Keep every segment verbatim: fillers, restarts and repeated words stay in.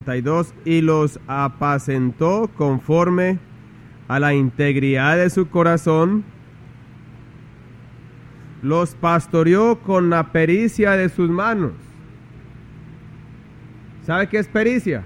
y dos, y los apacentó conforme a la integridad de su corazón, los pastoreó con la pericia de sus manos. ¿Sabe qué es pericia?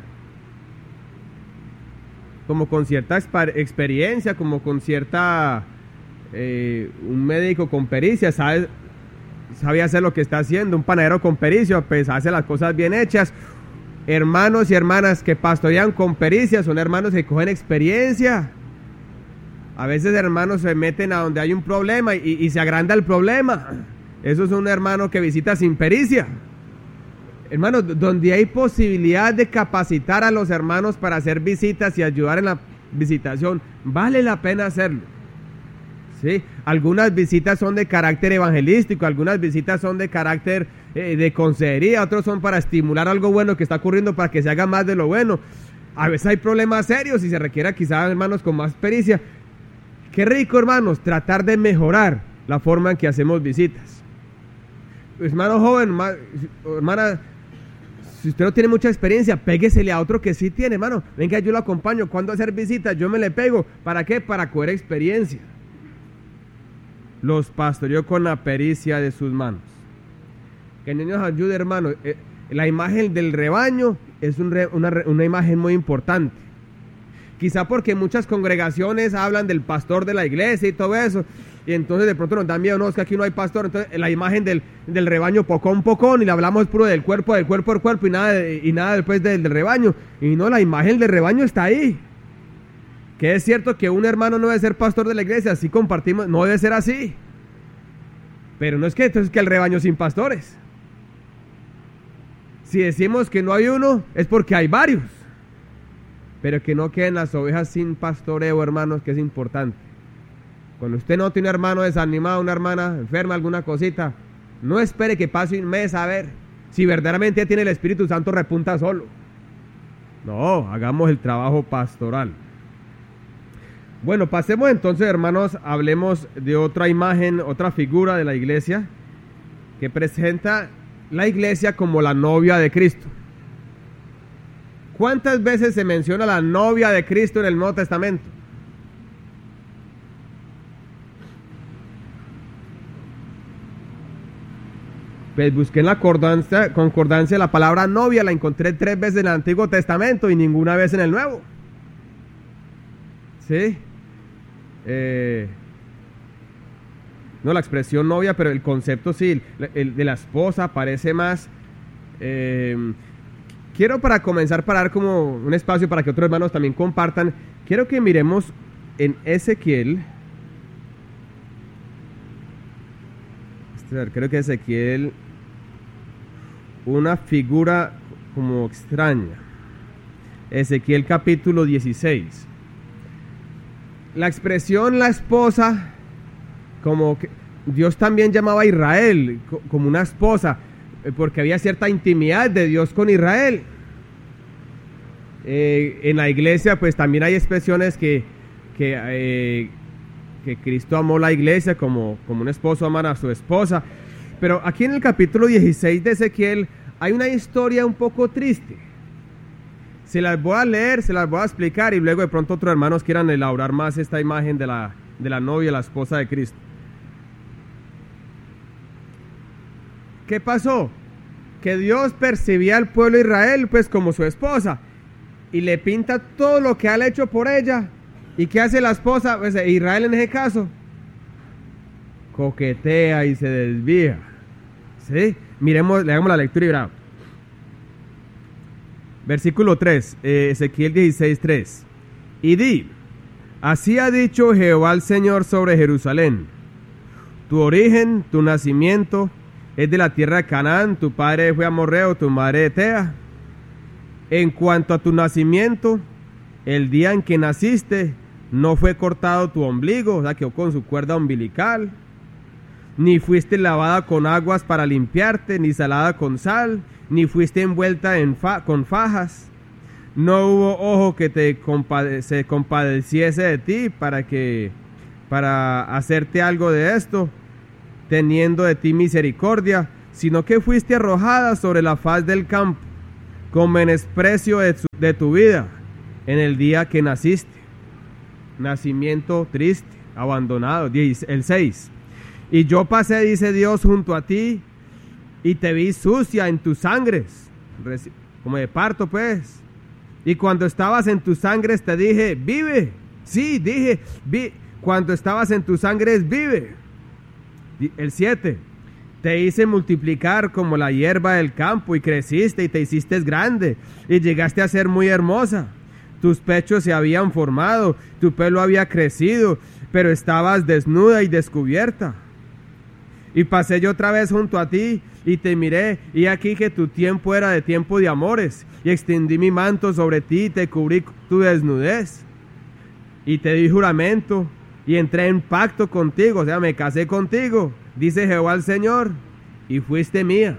Como con cierta experiencia, como con cierta... Eh, un médico con pericia, sabe, sabe hacer lo que está haciendo. Un panadero con pericia, pues hace las cosas bien hechas. Hermanos y hermanas que pastorean con pericia son hermanos que cogen experiencia. A veces hermanos se meten a donde hay un problema y, y se agranda el problema. Eso es un hermano que visita sin pericia. Hermanos, donde hay posibilidad de capacitar a los hermanos para hacer visitas y ayudar en la visitación, vale la pena hacerlo. ¿Sí? Algunas visitas son de carácter evangelístico, algunas visitas son de carácter eh, de consejería, otros son para estimular algo bueno que está ocurriendo para que se haga más de lo bueno. A veces hay problemas serios y se requiere quizás hermanos con más pericia. Qué rico, hermanos, tratar de mejorar la forma en que hacemos visitas. Hermano joven, hermana, si usted no tiene mucha experiencia, péguesele a otro que sí tiene, hermano. Venga, yo lo acompaño. ¿Cuándo hacer visitas? Yo me le pego. ¿Para qué? Para coger experiencia. Los pastoreó con la pericia de sus manos. Que el Señor nos ayude, hermano. Eh, la imagen del rebaño es un re, una, una imagen muy importante. Quizá porque muchas congregaciones hablan del pastor de la iglesia y todo eso, y entonces de pronto nos da miedo, no, es que aquí no hay pastor. Entonces la imagen del, del rebaño pocón, pocón, y le hablamos puro del cuerpo, del cuerpo, del cuerpo, y nada, de, y nada después del, del rebaño. Y no, la imagen del rebaño está ahí. Que es cierto que un hermano no debe ser pastor de la iglesia, así compartimos, no debe ser así. Pero no es que entonces que el rebaño sin pastores. Si decimos que no hay uno, es porque hay varios. Pero que no queden las ovejas sin pastoreo, hermanos, que es importante. Cuando usted note un hermano desanimado, una hermana enferma, alguna cosita, no espere que pase un mes a ver si verdaderamente tiene el Espíritu Santo, repunta solo. No, hagamos el trabajo pastoral. Bueno, pasemos entonces, hermanos, hablemos de otra imagen, otra figura de la iglesia que presenta la iglesia como la novia de Cristo. ¿Cuántas veces se menciona la novia de Cristo en el Nuevo Testamento? Pues busqué en la concordancia, concordancia la palabra novia, la encontré tres veces en el Antiguo Testamento y ninguna vez en el Nuevo. ¿Sí? Eh, no la expresión novia, pero el concepto sí, el, el de la esposa parece más. Eh, quiero para comenzar, para dar como un espacio para que otros hermanos también compartan, quiero que miremos en Ezequiel. Creo que Ezequiel, una figura como extraña. Ezequiel capítulo dieciséis. La expresión la esposa, como que Dios también llamaba a Israel como una esposa, porque había cierta intimidad de Dios con Israel. Eh, en la iglesia pues también hay expresiones que, que, eh, que Cristo amó la iglesia como, como un esposo ama a su esposa. Pero aquí en el capítulo dieciséis de Ezequiel hay una historia un poco triste. Se las voy a leer, se las voy a explicar y luego de pronto otros hermanos quieran elaborar más esta imagen de la, de la novia, la esposa de Cristo. ¿Qué pasó? Que Dios percibía al pueblo de Israel pues como su esposa y le pinta todo lo que ha hecho por ella. ¿Y qué hace la esposa? Pues Israel en ese caso coquetea y se desvía. ¿Sí? Miremos, leamos la lectura y bravo. Versículo tres, eh, Ezequiel dieciséis, tres. Y di, así ha dicho Jehová el Señor sobre Jerusalén: tu origen, tu nacimiento es de la tierra de Canaán, tu padre fue amorreo, tu madre etea. En cuanto a tu nacimiento, el día en que naciste, no fue cortado tu ombligo, o sea, quedó con su cuerda umbilical, ni fuiste lavada con aguas para limpiarte, ni salada con sal, ni fuiste envuelta en fa con fajas. No hubo ojo que te compade se compadeciese de ti para que para hacerte algo de esto, teniendo de ti misericordia, sino que fuiste arrojada sobre la faz del campo. con menosprecio de, su, de tu vida en el día que naciste. Nacimiento triste, abandonado. El seis. Y yo pasé, dice Dios, junto a ti y te vi sucia en tus sangres, como de parto pues. Y cuando estabas en tus sangres te dije, vive. Sí, dije, vi. Cuando estabas en tus sangres, vive. El siete. Te hice multiplicar como la hierba del campo y creciste y te hiciste grande y llegaste a ser muy hermosa. Tus pechos se habían formado, tu pelo había crecido, pero estabas desnuda y descubierta. Y pasé yo otra vez junto a ti y te miré, y aquí que tu tiempo era de tiempo de amores, y extendí mi manto sobre ti y te cubrí tu desnudez. Y te di juramento y entré en pacto contigo, o sea, me casé contigo, dice Jehová el Señor, y fuiste mía.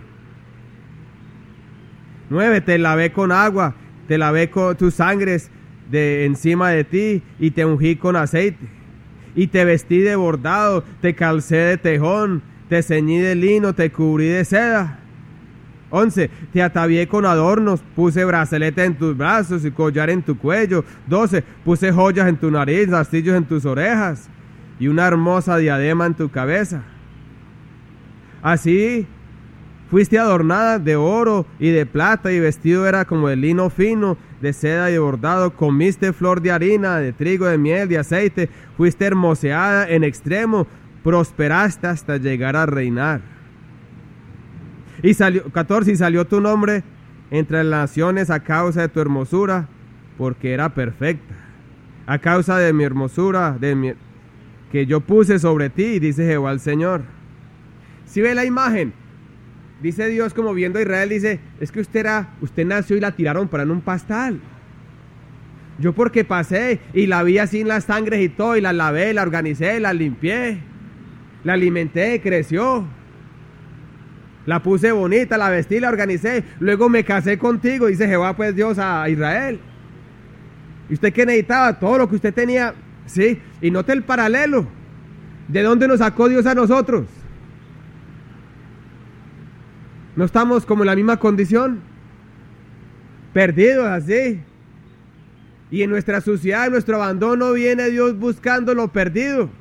Nueve, te lavé con agua, te lavé con tus sangres de encima de ti y te ungí con aceite. Y te vestí de bordado, te calcé de tejón, te ceñí de lino, te cubrí de seda. Once, te atavié con adornos, puse brazalete en tus brazos y collar en tu cuello. Doce, puse joyas en tu nariz, rastillos en tus orejas y una hermosa diadema en tu cabeza. Así fuiste adornada de oro y de plata, y vestido era como de lino fino, de seda y de bordado. Comiste flor de harina, de trigo, de miel, de aceite. Fuiste hermoseada en extremo, prosperaste hasta llegar a reinar. Y salió, catorce, y salió tu nombre entre las naciones a causa de tu hermosura, porque era perfecta. A causa de mi hermosura, de mi, que yo puse sobre ti, dice Jehová el Señor. Si ve la imagen, dice Dios como viendo a Israel, dice, es que usted era, usted nació y la tiraron para en un pastal. Yo porque pasé y la vi así en las sangres y todo, y la lavé, la organicé, la limpié, la alimenté, creció. La puse bonita, la vestí, la organicé, luego me casé contigo, dice Jehová pues Dios a Israel. ¿Y usted qué necesitaba? Todo lo que usted tenía, sí, y note el paralelo. ¿De dónde nos sacó Dios a nosotros? ¿No estamos como en la misma condición? Perdidos así. Y en nuestra suciedad, en nuestro abandono, viene Dios buscando lo perdido.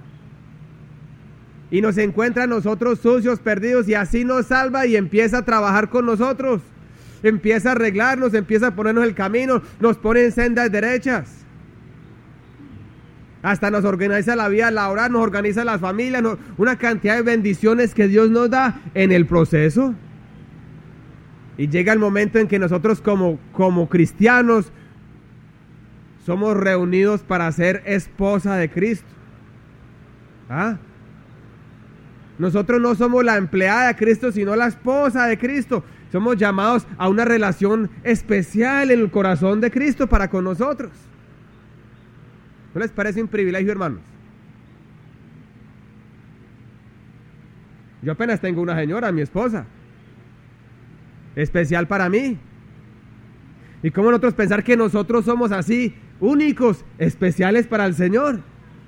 Y nos encuentra a nosotros sucios, perdidos, y así nos salva y empieza a trabajar con nosotros. Empieza a arreglarnos, empieza a ponernos el camino, nos pone en sendas derechas. Hasta nos organiza la vida laboral, nos organiza las familias, nos, una cantidad de bendiciones que Dios nos da en el proceso. Y llega el momento en que nosotros como, como cristianos somos reunidos para ser esposa de Cristo. ¿Ah? Nosotros no somos la empleada de Cristo, sino la esposa de Cristo. Somos llamados a una relación especial en el corazón de Cristo para con nosotros. ¿No les parece un privilegio, hermanos? Yo apenas tengo una señora, mi esposa. Especial para mí. ¿Y cómo nosotros pensar que nosotros somos así, únicos, especiales para el Señor?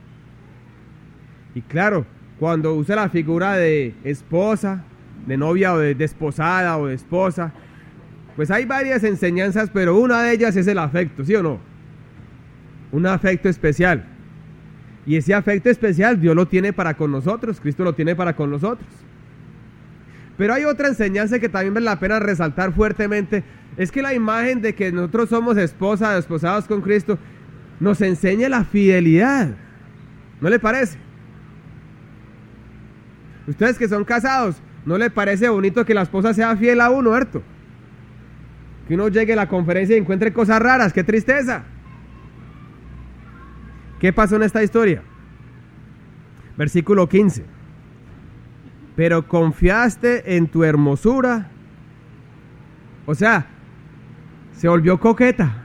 Y claro, cuando usa la figura de esposa, de novia o de desposada o de esposa, pues hay varias enseñanzas, pero una de ellas es el afecto, ¿sí o no? Un afecto especial. Y ese afecto especial Dios lo tiene para con nosotros, Cristo lo tiene para con nosotros. Pero hay otra enseñanza que también vale la pena resaltar fuertemente, es que la imagen de que nosotros somos esposa, desposados con Cristo, nos enseña la fidelidad. ¿No le parece? Ustedes que son casados, ¿no le parece bonito que la esposa sea fiel a uno, ¿cierto? Que uno llegue a la conferencia y encuentre cosas raras, ¡qué tristeza! ¿Qué pasó en esta historia? Versículo quince. Pero confiaste en tu hermosura, o sea, se volvió coqueta.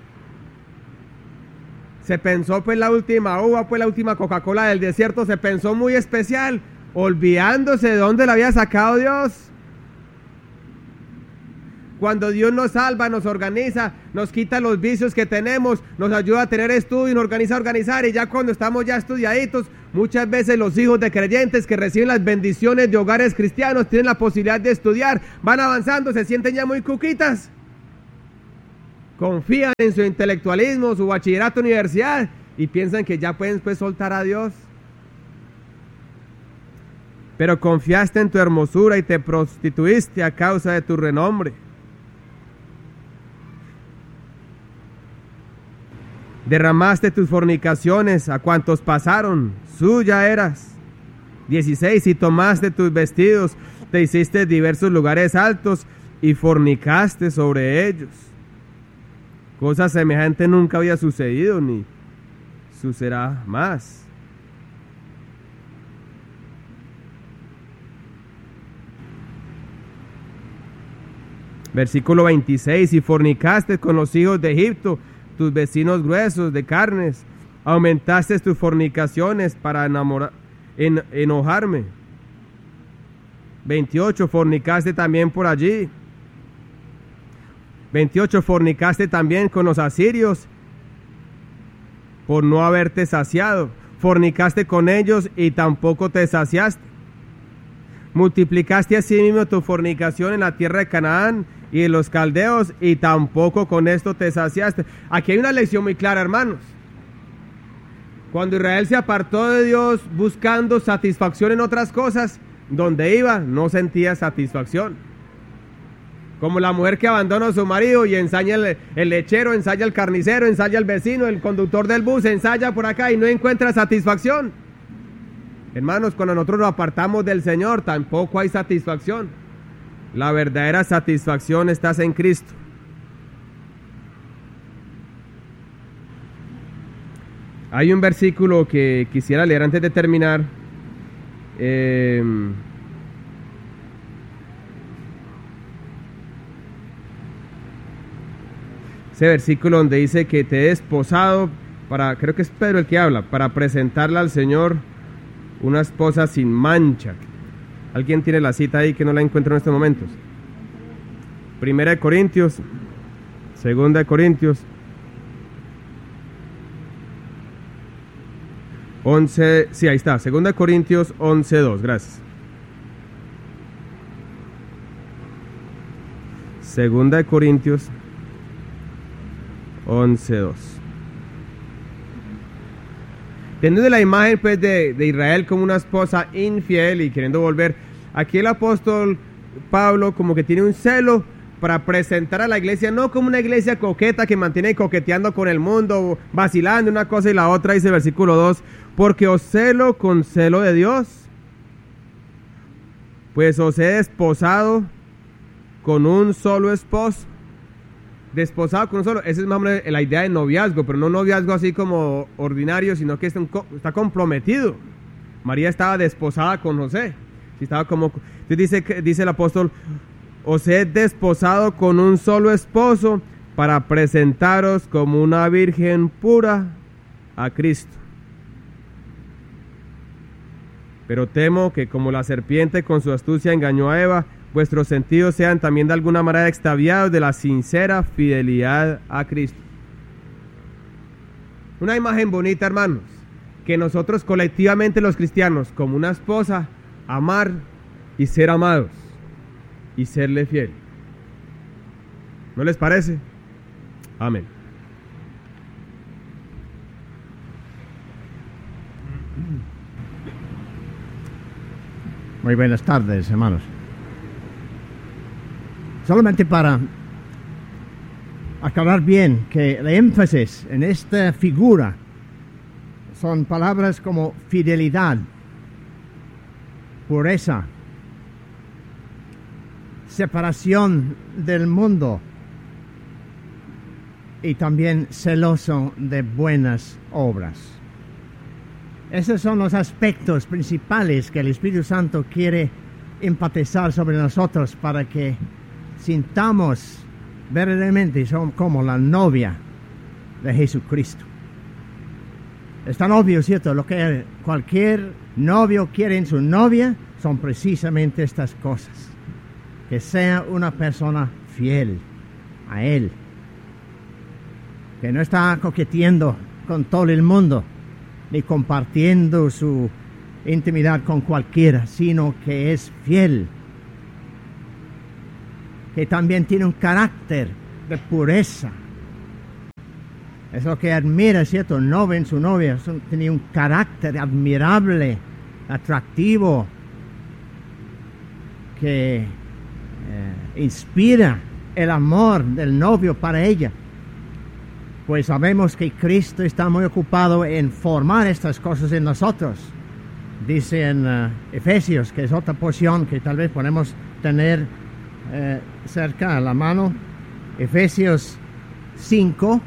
Se pensó pues la última uva, pues la última Coca-Cola del desierto, se pensó muy especial, olvidándose de dónde la había sacado Dios. Cuando Dios nos salva, nos organiza, nos quita los vicios que tenemos, nos ayuda a tener estudio, nos organiza a organizar, y ya cuando estamos ya estudiaditos, muchas veces los hijos de creyentes que reciben las bendiciones de hogares cristianos tienen la posibilidad de estudiar, van avanzando, se sienten ya muy cuquitas. confían en su intelectualismo, su bachillerato, universidad, y piensan que ya pueden pues soltar a Dios. Pero confiaste en tu hermosura y te prostituiste a causa de tu renombre. Derramaste tus fornicaciones a cuantos pasaron, suya eras. dieciséis. Y tomaste tus vestidos, te hiciste diversos lugares altos y fornicaste sobre ellos. Cosa semejante nunca había sucedido ni sucederá más. Versículo veintiséis. Y fornicaste con los hijos de Egipto, tus vecinos gruesos de carnes. Aumentaste tus fornicaciones para enamorar, en, enojarme. veintiocho. Fornicaste también por allí. veintiocho. Fornicaste también con los asirios por no haberte saciado. Fornicaste con ellos y tampoco te saciaste. Multiplicaste asimismo tu fornicación en la tierra de Canaán y en los caldeos y tampoco con esto te saciaste. Aquí hay una lección muy clara, hermanos. Cuando Israel se apartó de Dios buscando satisfacción en otras cosas, donde iba no sentía satisfacción. Como la mujer que abandona a su marido y ensaya el, el lechero, ensaya el carnicero, ensaya el vecino, el conductor del bus, ensaya por acá y no encuentra satisfacción. Hermanos, cuando nosotros nos apartamos del Señor, tampoco hay satisfacción. La verdadera satisfacción está en Cristo. Hay un versículo que quisiera leer antes de terminar. Eh, ese versículo donde dice que te he desposado para, creo que es Pedro el que habla, para presentarla al Señor una esposa sin mancha. ¿Alguien tiene la cita ahí que no la encuentro en estos momentos? Primera de Corintios, Segunda de Corintios, once, sí, ahí está, Segunda de Corintios once, dos, gracias. Segunda de Corintios once, dos. Teniendo la imagen pues de, de Israel como una esposa infiel y queriendo volver, aquí el apóstol Pablo como que tiene un celo para presentar a la iglesia no como una iglesia coqueta que mantiene coqueteando con el mundo, vacilando una cosa y la otra. Dice el versículo dos, porque os celo con celo de Dios, pues os he desposado con un solo esposo. Desposado con un solo, esa es más o menos la idea de noviazgo, pero no noviazgo así como ordinario, sino que está, está comprometido. María estaba desposada con José. Estaba como, dice, dice el apóstol, os he desposado con un solo esposo para presentaros como una virgen pura a Cristo. Pero temo que como la serpiente con su astucia engañó a Eva, vuestros sentidos sean también de alguna manera extraviados de la sincera fidelidad a Cristo. Una imagen bonita, hermanos, que nosotros colectivamente los cristianos, como una esposa, amar y ser amados y serle fiel. ¿No les parece? Amén. Muy buenas tardes, hermanos. Solamente para aclarar bien que el énfasis en esta figura son palabras como fidelidad, pureza, separación del mundo y también celoso de buenas obras. Esos son los aspectos principales que el Espíritu Santo quiere enfatizar sobre nosotros para que sintamos verdaderamente somos como la novia de Jesucristo. Es tan obvio, ¿cierto? Lo que cualquier novio quiere en su novia son precisamente estas cosas. Que sea una persona fiel a Él. Que no está coqueteando con todo el mundo, ni compartiendo su intimidad con cualquiera, sino que es fiel. Que también tiene un carácter de pureza, Es lo que admira, ¿cierto? Un novio en su novia. Son, tenía un carácter admirable, atractivo, que eh, inspira el amor del novio para ella. Pues sabemos que Cristo está muy ocupado en formar estas cosas en nosotros. Dice en uh, Efesios, que es otra porción que tal vez podemos tener eh, cerca a la mano. Efesios cinco,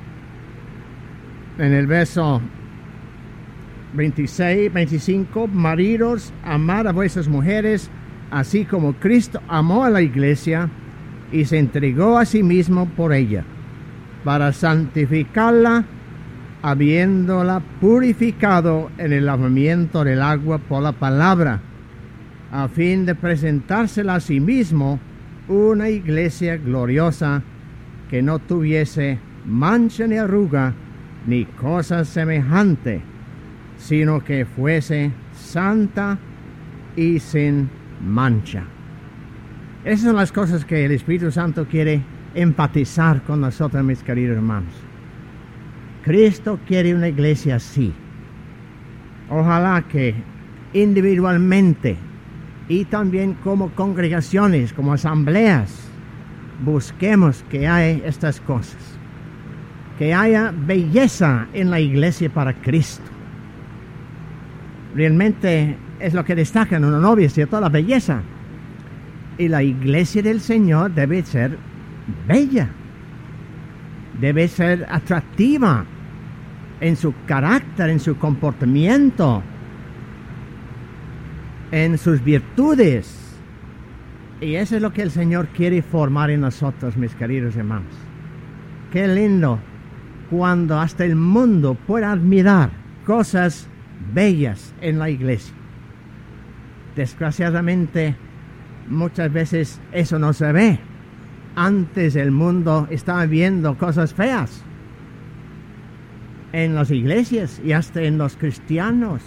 en el verso veintiséis, veinticinco, maridos, amad a vuestras mujeres, así como Cristo amó a la iglesia y se entregó a sí mismo por ella, para santificarla, habiéndola purificado en el lavamiento del agua por la palabra, a fin de presentársela a sí mismo una iglesia gloriosa, que no tuviese mancha ni arruga, ni cosa semejante, sino que fuese santa y sin mancha. Esas son las cosas que el Espíritu Santo quiere empatizar con nosotros, mis queridos hermanos. Cristo quiere una iglesia así. Ojalá que individualmente y también como congregaciones, como asambleas, busquemos que haya estas cosas, que haya belleza en la iglesia para Cristo. Realmente es lo que destaca en una novia, ¿cierto? La belleza. Y la iglesia del Señor debe ser bella, debe ser atractiva en su carácter, en su comportamiento, en sus virtudes. Y eso es lo que el Señor quiere formar en nosotros, mis queridos hermanos. Qué lindo cuando hasta el mundo pueda admirar cosas bellas en la iglesia. Desgraciadamente, muchas veces eso no se ve. Antes el mundo estaba viendo cosas feas en las iglesias y hasta en los cristianos.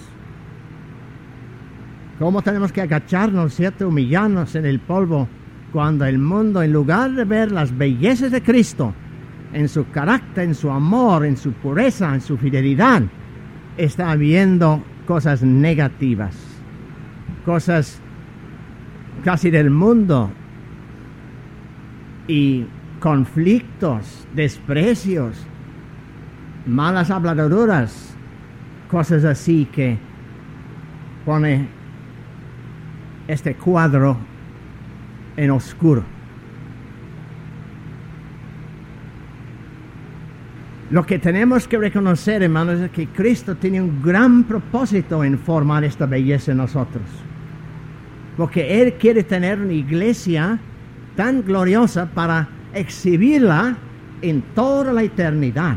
¿Cómo tenemos que agacharnos, cierto? Humillarnos en el polvo, cuando el mundo, en lugar de ver las bellezas de Cristo, en su carácter, en su amor, en su pureza, en su fidelidad, está viendo cosas negativas, cosas casi del mundo, y conflictos, desprecios, malas habladuras, cosas así que pone este cuadro en oscuro. Lo que tenemos que reconocer, hermanos, es que Cristo tiene un gran propósito en formar esta belleza en nosotros. Porque Él quiere tener una iglesia tan gloriosa para exhibirla en toda la eternidad.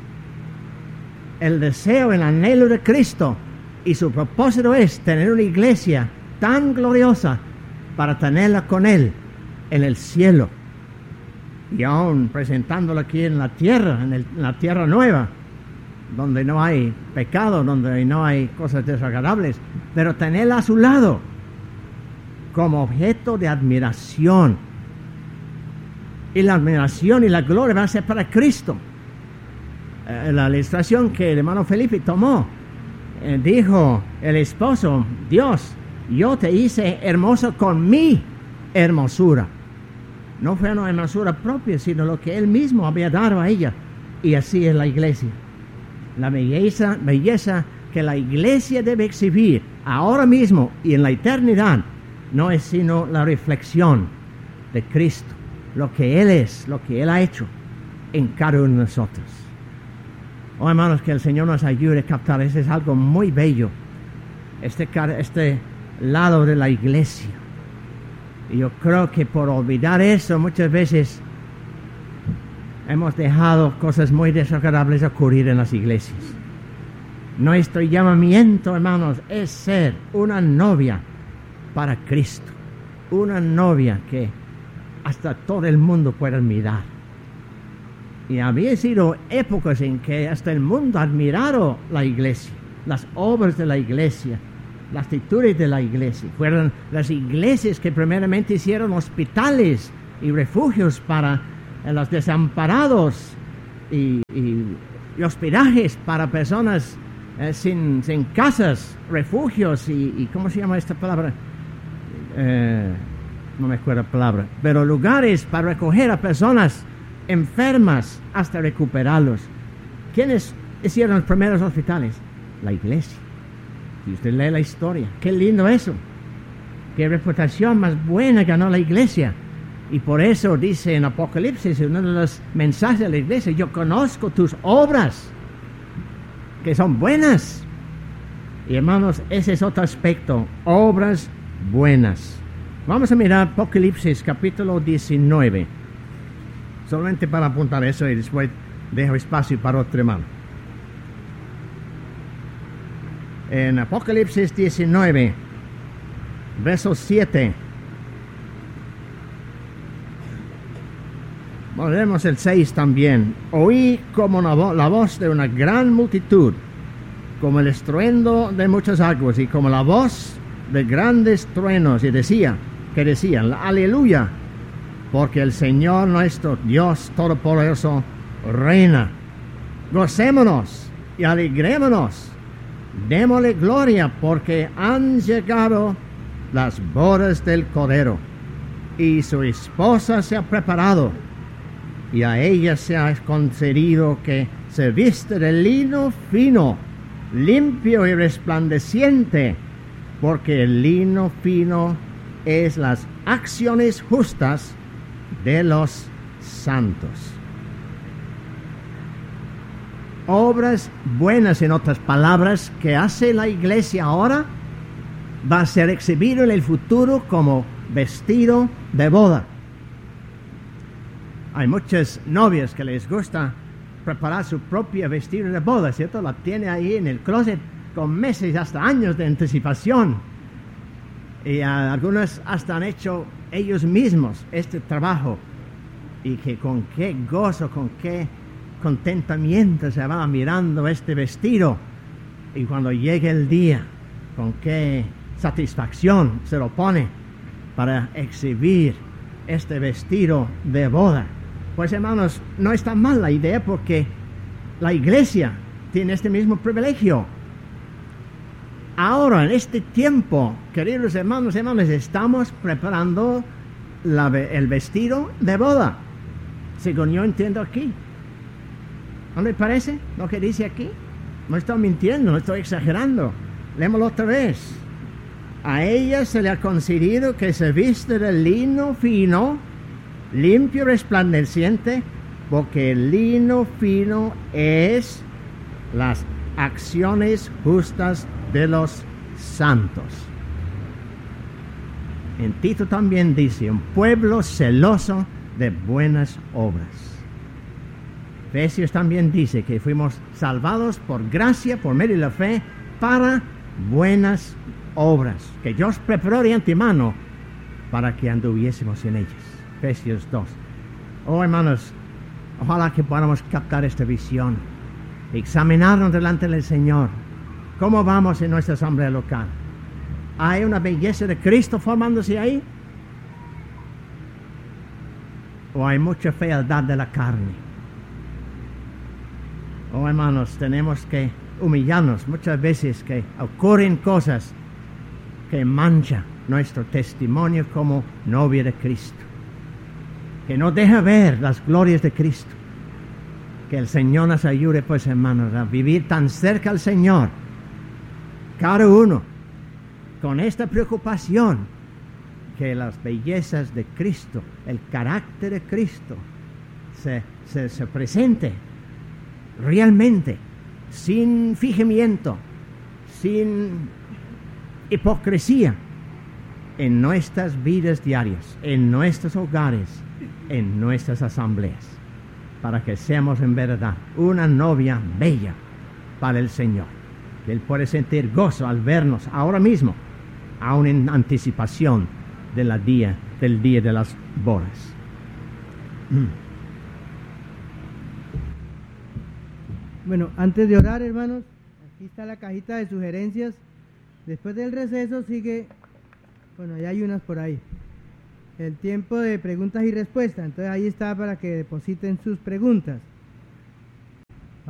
El deseo, el anhelo de Cristo y su propósito es tener una iglesia tan gloriosa para tenerla con Él en el cielo. Y aún presentándola aquí en la tierra, en, el, en la tierra nueva, donde no hay pecado, donde no hay cosas desagradables, pero tenerla a su lado como objeto de admiración. Y la admiración y la gloria va a ser para Cristo. Eh, la ilustración que el hermano Felipe tomó, eh, dijo el esposo: Dios, yo te hice hermoso con mi hermosura. No fue una hermosura propia, sino lo que Él mismo había dado a ella. Y así es la iglesia. La belleza, belleza que la iglesia debe exhibir ahora mismo y en la eternidad no es sino la reflexión de Cristo, lo que Él es, lo que Él ha hecho en cada uno de nosotros. Oh, hermanos, que el Señor nos ayude a captar. Eso es algo muy bello, este, este lado de la iglesia. Y yo creo que por olvidar eso muchas veces hemos dejado cosas muy desagradables ocurrir en las iglesias. Nuestro llamamiento, hermanos, es ser una novia para Cristo, una novia que hasta todo el mundo pueda mirar. Y había sido épocas en que hasta el mundo ha admirado la iglesia, las obras de la iglesia, las actitudes de la iglesia. Fueron las iglesias que primeramente hicieron hospitales y refugios para los desamparados y, y, y hospedajes para personas eh, sin, sin casas, refugios y, y ¿cómo se llama esta palabra? Eh, no me acuerdo la palabra, pero lugares para recoger a personas enfermas hasta recuperarlos. ¿Quiénes hicieron los primeros hospitales? La iglesia. Si usted lee la historia, qué lindo eso. Qué reputación más buena ganó la iglesia. Y por eso dice en Apocalipsis, en uno de los mensajes de la iglesia, yo conozco tus obras, que son buenas. Y hermanos, ese es otro aspecto, obras buenas. Vamos a mirar Apocalipsis capítulo diecinueve. Solamente para apuntar eso y después dejo espacio para otro hermano. En Apocalipsis diecinueve, verso siete. Volvemos el seis también. Oí como una vo- la voz de una gran multitud, como el estruendo de muchas aguas y como la voz de grandes truenos, y decía, que decían, aleluya, porque el Señor nuestro Dios Todopoderoso reina. Gocémonos y alegrémonos, démosle gloria, porque han llegado las bodas del Cordero, y su esposa se ha preparado, y a ella se ha concedido que se viste de lino fino, limpio y resplandeciente, porque el lino fino es las acciones justas de los santos. Obras buenas, en otras palabras, que hace la iglesia ahora, va a ser exhibido en el futuro como vestido de boda. Hay muchas novias que les gusta preparar su propia vestido de boda, ¿cierto? La tiene ahí en el closet con meses, hasta años de anticipación. Y uh, algunos hasta han hecho ellos mismos este trabajo. Y que con qué gozo, con qué contentamiento se va mirando este vestido. Y cuando llegue el día, con qué satisfacción se lo pone para exhibir este vestido de boda. Pues hermanos, no está mal la idea, porque la iglesia tiene este mismo privilegio. Ahora, en este tiempo, queridos hermanos y hermanas, estamos preparando la, el vestido de boda, según yo entiendo aquí. ¿No le parece lo que dice aquí? No estoy mintiendo, no estoy exagerando. Lémoslo otra vez. A ella se le ha concedido que se viste de lino fino, limpio y resplandeciente, porque el lino fino es las acciones justas de los santos. En Tito también dice, un pueblo celoso de buenas obras. Efesios también dice que fuimos salvados por gracia, por medio de la fe, para buenas obras, que Dios preparó de antemano para que anduviésemos en ellas. Efesios dos. Oh, hermanos, ojalá que podamos captar esta visión, examinarnos delante del Señor. ¿Cómo vamos en nuestra asamblea local? ¿Hay una belleza de Cristo formándose ahí? ¿O hay mucha fealdad de la carne? Oh, hermanos, tenemos que humillarnos muchas veces, que ocurren cosas que manchan nuestro testimonio como novia de Cristo, que no deja ver las glorias de Cristo. Que el Señor nos ayude, pues, hermanos, a vivir tan cerca al Señor, cada uno con esta preocupación, que las bellezas de Cristo, el carácter de Cristo, se, se, se presente realmente, sin fingimiento, sin hipocresía, en nuestras vidas diarias, en nuestros hogares, en nuestras asambleas, para que seamos en verdad una novia bella para el Señor, que Él puede sentir gozo al vernos ahora mismo, aún en anticipación de la día, del día de las bodas. Bueno, antes de orar, hermanos, aquí está la cajita de sugerencias. Después del receso sigue, bueno, ya hay unas por ahí, el tiempo de preguntas y respuestas. Entonces ahí está para que depositen sus preguntas.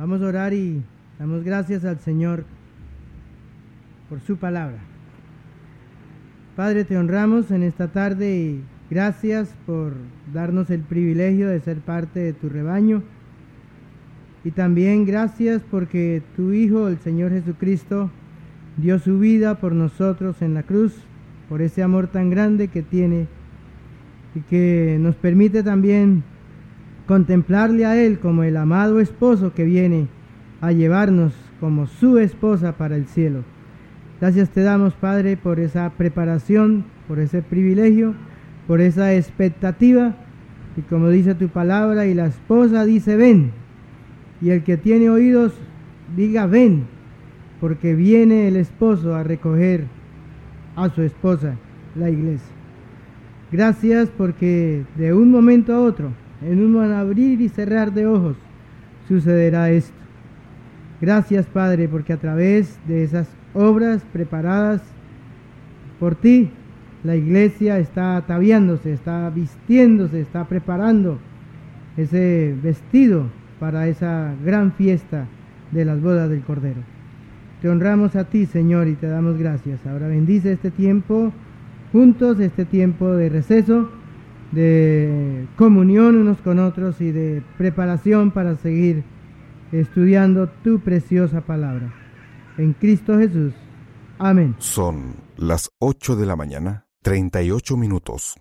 Vamos a orar y damos gracias al Señor por su palabra. Padre, te honramos en esta tarde y gracias por darnos el privilegio de ser parte de tu rebaño. Y también gracias porque tu Hijo, el Señor Jesucristo, dio su vida por nosotros en la cruz, por ese amor tan grande que tiene y que nos permite también contemplarle a Él como el amado esposo que viene a llevarnos como su esposa para el cielo. Gracias te damos, Padre, por esa preparación, por ese privilegio, por esa expectativa. Y como dice tu palabra, y la esposa dice ven, y el que tiene oídos diga ven, porque viene el esposo a recoger a su esposa, la iglesia. Gracias porque de un momento a otro, en un abrir y cerrar de ojos, sucederá esto. Gracias, Padre, porque a través de esas obras preparadas por ti, la iglesia está ataviándose, está vistiéndose, está preparando ese vestido para esa gran fiesta de las bodas del Cordero. Te honramos a ti, Señor, y te damos gracias. Ahora bendice este tiempo juntos, este tiempo de receso, de comunión unos con otros y de preparación para seguir estudiando tu preciosa palabra. En Cristo Jesús. Amén. Son las ocho de la mañana, treinta y ocho minutos.